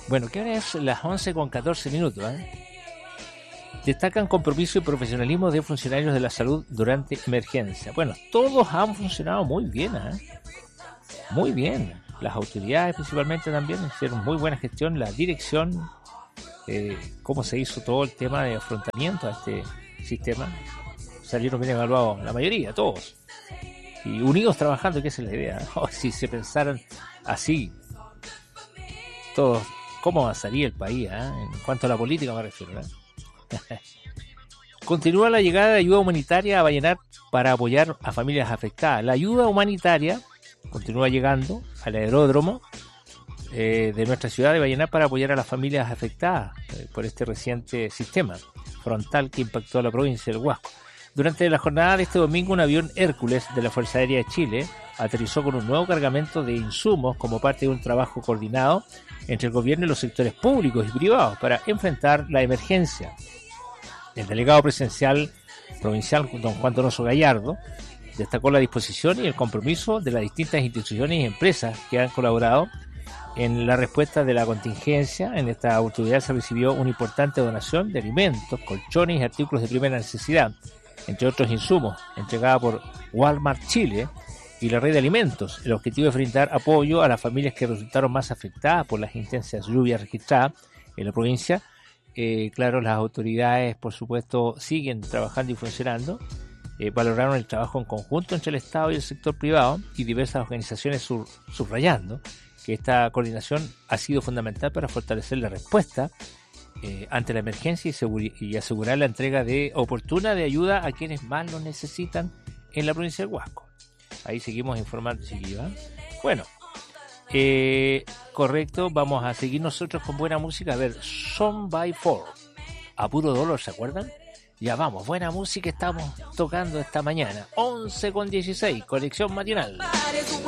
Bueno, ¿qué hora es? Las 11:14 ¿eh? Destacan compromiso y profesionalismo de funcionarios de la salud durante emergencia. Bueno, todos han funcionado muy bien, ¿eh? Muy bien. Las autoridades principalmente también hicieron muy buena gestión, la dirección, cómo se hizo todo el tema de afrontamiento a este sistema. Salieron bien evaluados la mayoría, todos. Y unidos trabajando, que esa es la idea. Oh, si se pensaran así, todos, ¿cómo avanzaría el país? En cuanto a la política me refiero. Continúa la llegada de ayuda humanitaria a Vallenar para apoyar a familias afectadas. La ayuda humanitaria continúa llegando al aeródromo de nuestra ciudad de Vallenar para apoyar a las familias afectadas por este reciente sistema frontal que impactó a la provincia del Huasco. Durante la jornada de este domingo, un avión Hércules de la Fuerza Aérea de Chile aterrizó con un nuevo cargamento de insumos como parte de un trabajo coordinado entre el gobierno y los sectores públicos y privados para enfrentar la emergencia. El delegado presidencial provincial, don Juan Donoso Gallardo, destacó la disposición y el compromiso de las distintas instituciones y empresas que han colaborado en la respuesta de la contingencia. En esta oportunidad se recibió una importante donación de alimentos, colchones y artículos de primera necesidad, entre otros insumos, entregada por Walmart Chile y la red de alimentos. El objetivo es brindar apoyo a las familias que resultaron más afectadas por las intensas lluvias registradas en la provincia. Claro, las autoridades, por supuesto, siguen trabajando y funcionando. Valoraron el trabajo en conjunto entre el Estado y el sector privado y diversas organizaciones subrayando que esta coordinación ha sido fundamental para fortalecer la respuesta ante la emergencia y asegurar la entrega oportuna de ayuda a quienes más lo necesitan en la provincia del Huasco. Ahí seguimos informando, chiquillos. Bueno, correcto, vamos a seguir nosotros con buena música. A ver, Son by Four, a puro dolor, ¿se acuerdan? Ya vamos, buena música estamos tocando esta mañana. 11:16, conexión matinal.